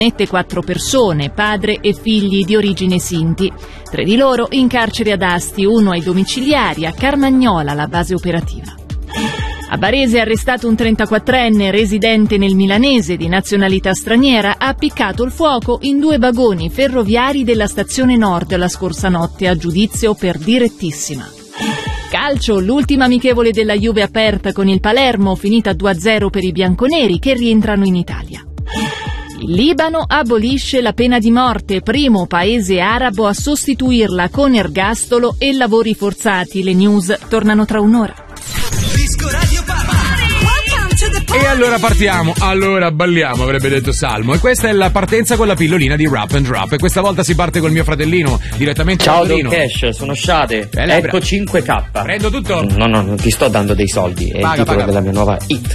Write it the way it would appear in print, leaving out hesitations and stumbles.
4 persone, padre e figli di origine Sinti. 3 di loro in carcere ad Asti, 1 ai domiciliari, a Carmagnola la base operativa. A Varese è arrestato un 34enne residente nel Milanese di nazionalità straniera, ha appiccato il fuoco in 2 vagoni ferroviari della stazione Nord la scorsa notte a giudizio per direttissima. Calcio, l'ultima amichevole della Juve aperta con il Palermo, finita 2-0 per i bianconeri che rientrano in Italia. Il Libano abolisce la pena di morte, primo paese arabo a sostituirla con ergastolo e lavori forzati. Le news tornano tra un'ora. E allora partiamo, allora balliamo, avrebbe detto Salmo. E questa è la partenza con la pillolina di Rap and Drop. E questa volta si parte col mio fratellino, direttamente. Ciao Don Cash, sono Shade. Ecco 5K. Prendo tutto? No, non ti sto dando dei soldi, è il titolo della mia nuova hit.